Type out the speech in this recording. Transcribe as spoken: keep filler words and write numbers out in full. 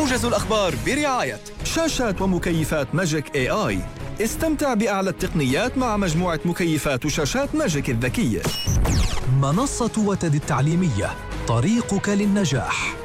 موجز الأخبار برعاية شاشات ومكيفات ماجيك اي اي. استمتع بأعلى التقنيات مع مجموعة مكيفات وشاشات ماجيك الذكية. منصة وتد التعليمية، طريقك للنجاح.